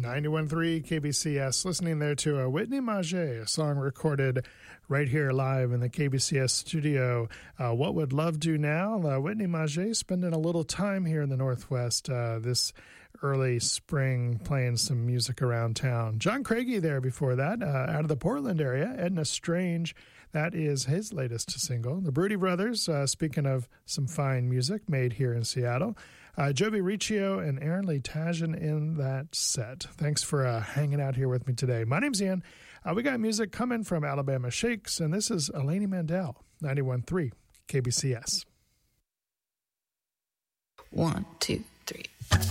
91.3 KBCS, listening there to Whitney Maget, a song recorded right here live in the KBCS studio. What Would Love Do Now? Whitney Maget spending a little time here in the Northwest this early spring, playing some music around town. John Craigie there before that, out of the Portland area. Edna Strange, that is his latest single. The Broody Brothers, speaking of some fine music made here in Seattle. Joby Riccio and Aaron Lee Tajan in that set. Thanks for hanging out here with me today. My name's Ian. We got music coming from Alabama Shakes, and this is Eleni Mandel, 91.3 KBCS. 1, 2, 3.